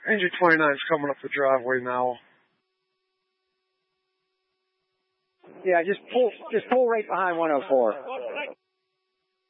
Ranger 29 is coming up the driveway now. Yeah, just pull right behind 104.